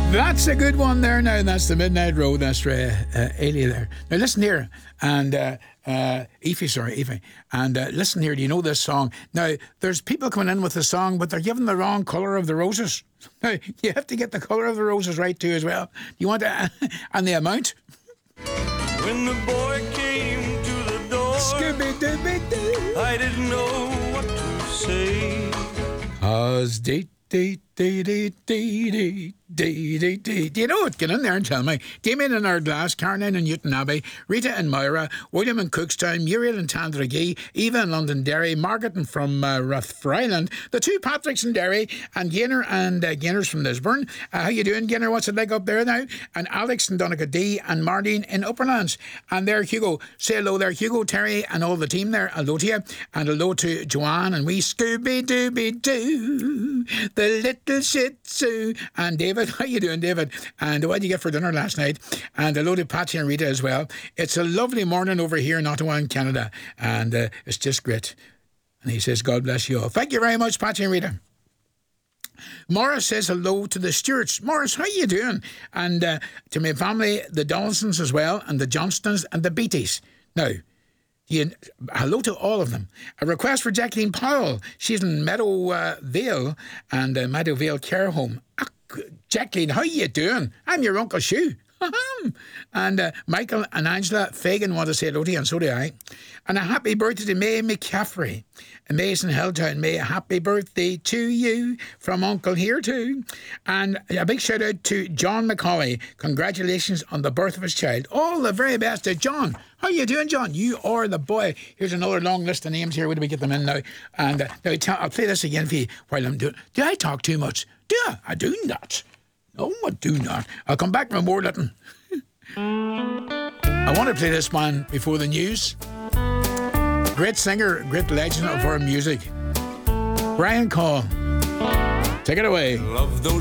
That's a good one there now. That's the Midnight Road. That's Ailey there. Now listen here, and Aoife. And listen here, do you know this song? Now, there's people coming in with the song, but they're given the wrong colour of the roses. Now, you have to get the colour of the roses right too as well. You want to, and the amount. When the boy came to the door, Scooby-Dooby-Doo, I didn't know what to say. 'Cause dee. Do you know it? Get in there and tell me. Damien in Ardglass, Caroline in Newton Abbey, Rita in Moira, William in Cookstown, Muriel in Tandragee, Eva in Londonderry, Margaret from Rathfryland, the two Patricks in Derry, and Gaynor and Gaynors from Lisburn. How you doing, Gaynor? What's it like up there now? And Alex in Donegal, and Martine in Upperlands. And there, Hugo. Say hello there, Hugo, Terry, and all the team there. Hello to you. And hello to Joanne and wee Scooby-Dooby-Doo, the little Shih Tzu. And David, how you doing, David? And what did you get for dinner last night? And hello to Patsy and Rita as well. It's a lovely morning over here in Ottawa in Canada, and it's just great. And he says, God bless you all. Thank you very much, Patsy and Rita. Morris says hello to the Stewarts. Morris, how you doing? And to my family, the Donaldsons as well, and the Johnstons and the Beatties. Now, hello to all of them. A request for Jacqueline Powell. She's in Meadowvale and Meadowvale Care Home. Jacqueline, how you doing? I'm your Uncle Shue. And Michael and Angela Fagan want to say hello to you, and so do I. And a happy birthday to May McCaffrey. And May's in Helltown. May, a happy birthday to you from Uncle here too. And a big shout out to John McCauley. Congratulations on the birth of his child. All the very best to John. How you doing, John? You are the boy. Here's another long list of names here. Where do we get them in now? And now I'll play this again for you while I'm doing. Do I talk too much? I do not. No, I do not. I'll come back with more Litton. I want to play this man before the news. Great singer, great legend of our music. Brian Call. Take it away. Love those